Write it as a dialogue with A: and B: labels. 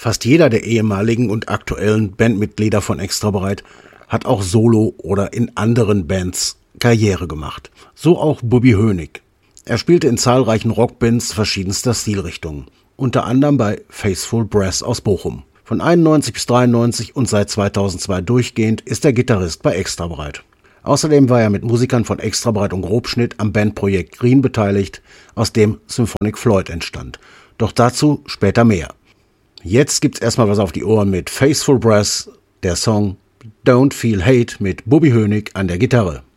A: Fast jeder der ehemaligen und aktuellen Bandmitglieder von Extrabreit hat auch solo oder in anderen Bands Karriere gemacht. So auch Bobby Hoenig. Er spielte in zahlreichen Rockbands verschiedenster Stilrichtungen. Unter anderem bei Faithful Brass aus Bochum. Von 91 bis 93 und seit 2002 durchgehend ist er Gitarrist bei Extrabreit. Außerdem war er mit Musikern von Extrabreit und Grobschnitt am Bandprojekt Green beteiligt, aus dem Symphonic Floyd entstand. Doch dazu später mehr. Jetzt gibt's erstmal was auf die Ohren mit Faithful Brass, der Song Don't Feel Hate mit Bobby Hoenig an der Gitarre.